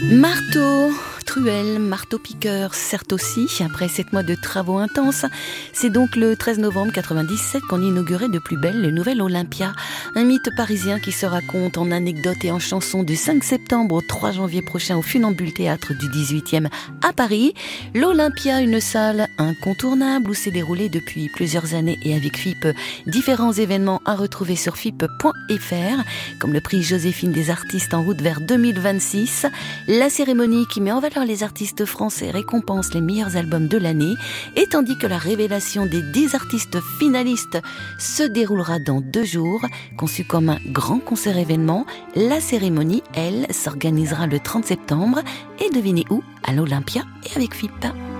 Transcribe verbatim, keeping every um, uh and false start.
Marteau, truelle, marteau-piqueur, certes aussi, après sept mois de travaux intenses, c'est donc le treize novembre quatre-vingt-dix-sept qu'on inaugurait de plus belle le nouvel Olympia. Un mythe parisien qui se raconte en anecdotes et en chansons du cinq septembre au trois janvier prochain au Funambule Théâtre du dix-huitième à Paris. L'Olympia, une salle incontournable où s'est déroulé depuis plusieurs années et avec F I P différents événements à retrouver sur F I P point F R, comme le prix Joséphine des artistes en route vers deux mille vingt-six, la cérémonie qui met en valeur les artistes français récompense les meilleurs albums de l'année, et tandis que la révélation des dix artistes finalistes se déroulera dans deux jours, conçue comme un grand concert événement, la cérémonie, elle, s'organisera le trente septembre, et devinez où? À l'Olympia et avec F I P.